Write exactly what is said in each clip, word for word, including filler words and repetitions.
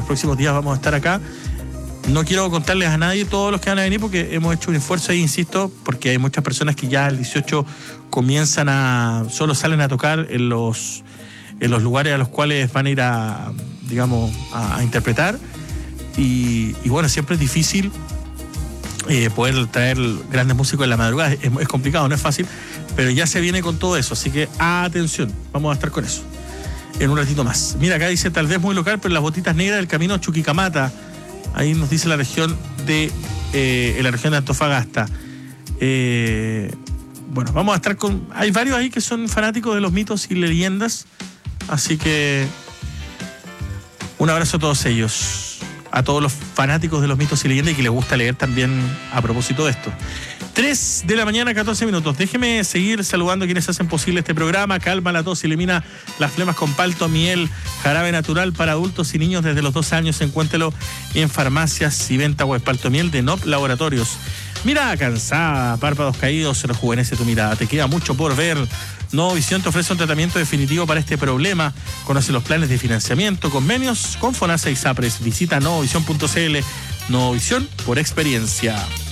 próximos días vamos a estar acá. No quiero contarles a nadie todos los que van a venir porque hemos hecho un esfuerzo ahí, insisto, porque hay muchas personas que ya el dieciocho comienzan a, solo salen a tocar en los, en los lugares a los cuales van a ir a, digamos, a, a interpretar. Y, y bueno, siempre es difícil eh, poder traer grandes músicos en la madrugada. Es, es complicado, no es fácil, pero ya se viene con todo eso. Así que atención, vamos a estar con eso en un ratito más. Mira, acá dice, tal vez muy local, pero las botitas negras del camino Chuquicamata. Ahí nos dice la región de eh, en la región de Antofagasta. Eh, bueno, vamos a estar con... Hay varios ahí que son fanáticos de los mitos y leyendas. Así que un abrazo a todos ellos. A todos los fanáticos de los mitos y leyendas y que les gusta leer también a propósito de esto. tres de la mañana, catorce minutos. Déjeme seguir saludando a quienes hacen posible este programa. Calma la tos, elimina las flemas con palto, miel, jarabe natural para adultos y niños desde los dos años. Encuéntrelo en farmacias y venta web. Palto miel de N O P Laboratorios. Mirada cansada, párpados caídos, se rejuvenece tu mirada. Te queda mucho por ver. Nuevo Visión te ofrece un tratamiento definitivo para este problema. Conoce los planes de financiamiento, convenios con FONASA y SAPRES. Visita novovisión punto c l. Nuevo Visión por experiencia.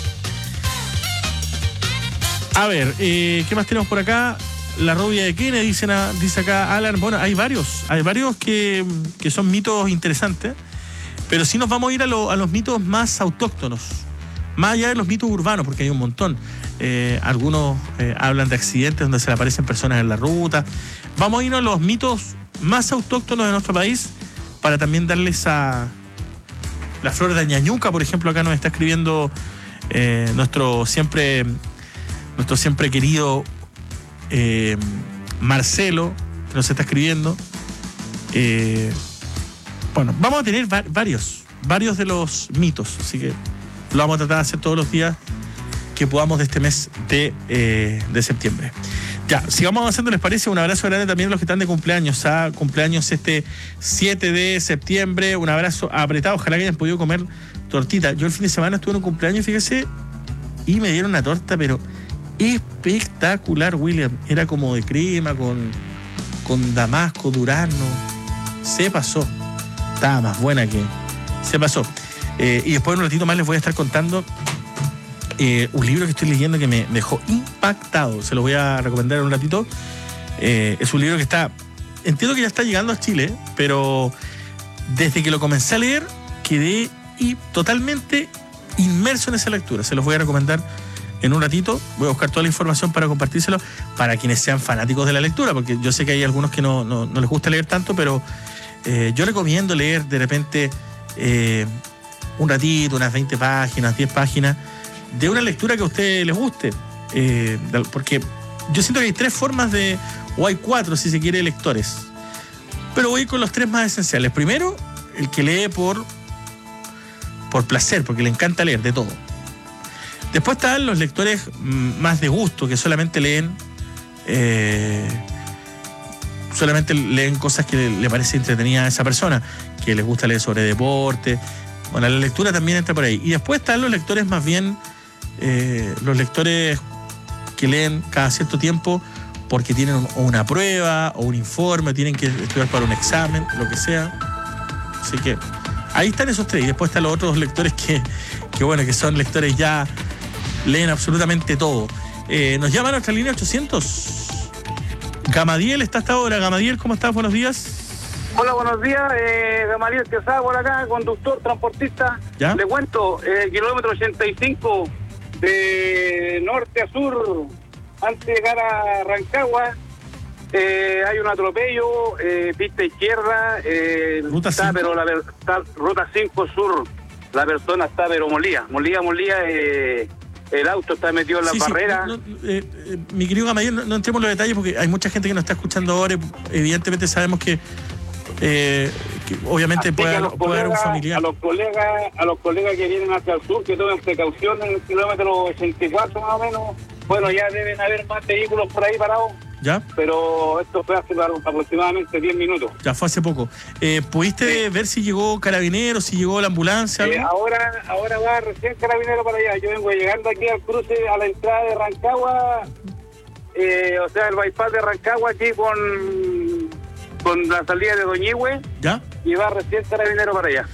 A ver, eh, ¿qué más tenemos por acá? La rubia de Kennedy, dice, dice acá Alan. Bueno, hay varios, hay varios que, que son mitos interesantes, pero sí nos vamos a ir a, lo, a los mitos más autóctonos, más allá de los mitos urbanos, porque hay un montón. Eh, algunos eh, hablan de accidentes donde se le aparecen personas en la ruta. Vamos a ir a los mitos más autóctonos de nuestro país para también darles a la flor de Ñañuca, por ejemplo. Acá nos está escribiendo eh, nuestro siempre... Nuestro siempre querido eh, Marcelo, que nos está escribiendo. Eh, bueno, vamos a tener va- varios, varios de los mitos, así que lo vamos a tratar de hacer todos los días que podamos de este mes de, eh, de septiembre. Ya, sigamos avanzando, ¿les parece? Un abrazo grande también a los que están de cumpleaños, ¿ah? Cumpleaños este siete de septiembre, un abrazo apretado, ojalá que hayan podido comer tortita. Yo el fin de semana estuve en un cumpleaños, fíjese, y me dieron una torta, pero... espectacular, William. Era como de crema, con, con damasco, durazno. Se pasó. Estaba más buena que... Se pasó. Eh, y después en un ratito más les voy a estar contando eh, un libro que estoy leyendo que me dejó impactado. Se lo voy a recomendar en un ratito. Eh, es un libro que está... Entiendo que ya está llegando a Chile, pero desde que lo comencé a leer quedé y totalmente inmerso en esa lectura. Se los voy a recomendar en un ratito. Voy a buscar toda la información para compartírselo para quienes sean fanáticos de la lectura, porque yo sé que hay algunos que no, no, no les gusta leer tanto, pero eh, yo recomiendo leer de repente eh, un ratito, unas veinte páginas, diez páginas, de una lectura que a ustedes les guste. Eh, porque yo siento que hay tres formas de, o hay cuatro si se quiere, lectores. Pero voy con los tres más esenciales. Primero, el que lee por, por placer, porque le encanta leer de todo. Después están los lectores más de gusto, que solamente leen eh, solamente leen cosas que le, le parece entretenida a esa persona, que les gusta leer sobre deporte. Bueno, la lectura también entra por ahí. Y después están los lectores más bien, eh, los lectores que leen cada cierto tiempo porque tienen una prueba o un informe, tienen que estudiar para un examen, lo que sea. Así que ahí están esos tres. Y después están los otros lectores que, que bueno, que son lectores ya... leen absolutamente todo. Eh, nos llama a nuestra línea ochocientos. Gamadiel está hasta ahora. Gamadiel, ¿cómo estás? Buenos días. Hola, buenos días. Eh, Gamadiel Quesada por acá, conductor, transportista. ¿Ya? Le cuento, eh, kilómetro ochenta y cinco de norte a sur, antes de llegar a Rancagua, eh, hay un atropello, eh, pista izquierda, eh, ruta está, pero la está, ruta cinco sur, la persona está pero molía, molía, molía, eh, el auto está metido en la sí, barrera. Sí, no, no, eh, eh, mi querido Gamadiel, no, no entremos en los detalles porque hay mucha gente que nos está escuchando ahora y evidentemente sabemos que, eh, que obviamente puede, que puede colegas, haber un familiar. A los colegas, a los colegas que vienen hacia el sur, que tomen precaución en el kilómetro ochenta y cuatro más o menos. Bueno, ya deben haber más vehículos por ahí parados. ¿Ya? Pero esto fue hace aproximadamente diez minutos. Ya fue hace poco. Eh, ¿Pudiste sí. ver si llegó Carabineros, si llegó la ambulancia? Eh, ahora ahora va recién Carabinero para allá. Yo vengo llegando aquí al cruce, a la entrada de Rancagua, eh, o sea, el bypass de Rancagua aquí con, con la salida de Doñihue. ¿Ya? Y va recién Carabinero para allá.